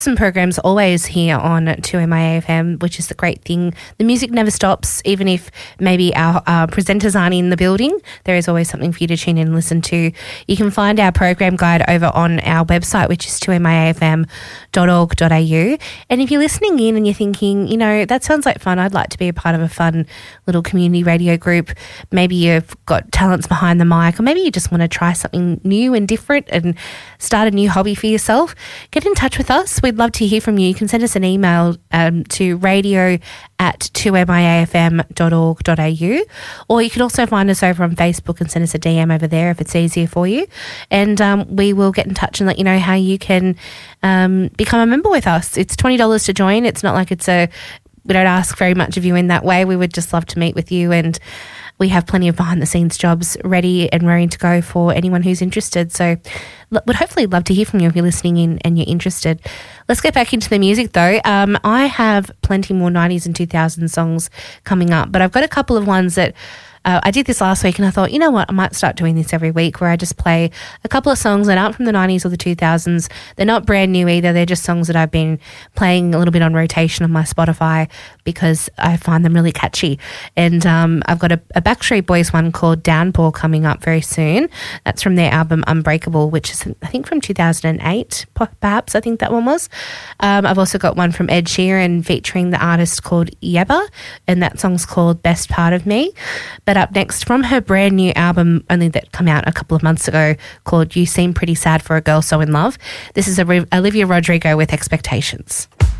Some programs always here on 2MIAFM, which is the great thing. The music never stops, even if maybe our presenters aren't in the building. There is always something for you to tune in and listen to. You can find our program guide over on our website, which is 2miafm.org.au. And if you're listening in and you're thinking, you know, that sounds like fun, I'd like to be a part of a fun little community radio group. Maybe you've got talents behind the mic, or maybe you just want to try something new and different and start a new hobby for yourself. Get in touch with us. We'd love to hear from you. You can send us an email to radio@2miafm.org.au, or you can also find us over on Facebook and send us a DM over there if it's easier for you. And we will get in touch and let you know how you can become a member with us. It's $20 to join. It's not like we don't ask very much of you in that way. We would just love to meet with you, and we have plenty of behind-the-scenes jobs ready and raring to go for anyone who's interested. So would hopefully love to hear from you if you're listening in and you're interested. Let's get back into the music, though. I have plenty more 90s and 2000s songs coming up, but I've got a couple of ones that I did this last week, and I thought, you know what, I might start doing this every week, where I just play a couple of songs that aren't from the 90s or the 2000s. They're not brand new either. They're just songs that I've been playing a little bit on rotation on my Spotify because I find them really catchy. And I've got a Backstreet Boys one called Downpour coming up very soon. That's from their album Unbreakable, which is, I think, from 2008, perhaps. I think that one was. I've also got one from Ed Sheeran featuring the artist called Yebba, and that song's called Best Part of Me. But up next, from her brand new album, only that come out a couple of months ago, called You Seem Pretty Sad for a Girl So in Love, this is Olivia Rodrigo with Expectations.